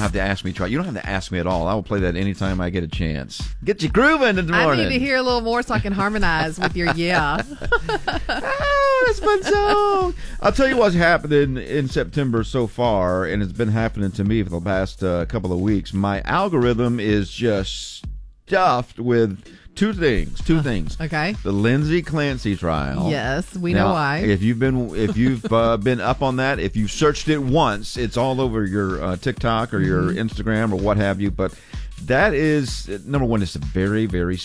don't have to ask me. You don't have to ask me at all. I will play that anytime I get a chance. Get you grooving in the morning. I need to hear a little more so I can harmonize with your yeah. Oh, that's a fun song. I'll tell you what's happening in September so far, and it's been happening to me for the past couple of weeks. My algorithm is just stuffed with two things. Okay. The Lindsay Clancy trial. Yes, we know why. If you've been up on that, if you've searched it once, it's all over your TikTok or your Instagram or what have you. But that is, number one, it's a very, very